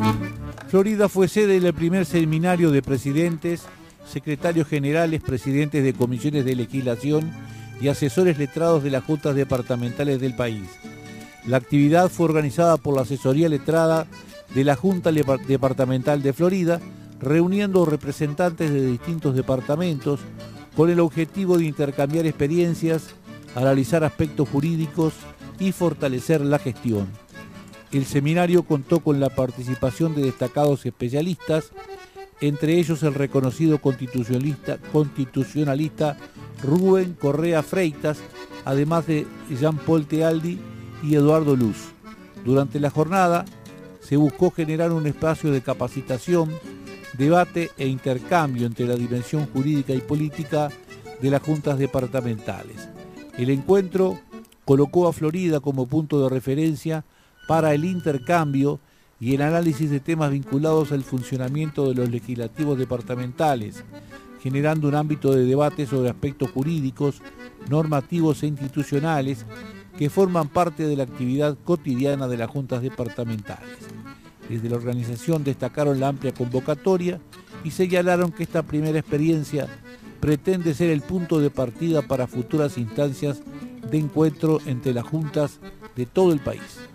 Florida fue sede del primer seminario de presidentes, secretarios generales, presidentes de comisiones de legislación y asesores letrados de las juntas departamentales del país. La actividad fue organizada por la asesoría letrada de la Junta Departamental de Florida, reuniendo representantes de distintos departamentos con el objetivo de intercambiar experiencias, analizar aspectos jurídicos y fortalecer la gestión. El seminario contó con la participación de destacados especialistas, entre ellos el reconocido constitucionalista Rubén Correa Freitas, además de Jean-Paul Tealdi y Eduardo Luz. Durante la jornada se buscó generar un espacio de capacitación, debate e intercambio entre la dimensión jurídica y política de las juntas departamentales. El encuentro colocó a Florida como punto de referencia para el intercambio y el análisis de temas vinculados al funcionamiento de los legislativos departamentales, generando un ámbito de debate sobre aspectos jurídicos, normativos e institucionales que forman parte de la actividad cotidiana de las juntas departamentales. Desde la organización destacaron la amplia convocatoria y señalaron que esta primera experiencia pretende ser el punto de partida para futuras instancias de encuentro entre las juntas de todo el país.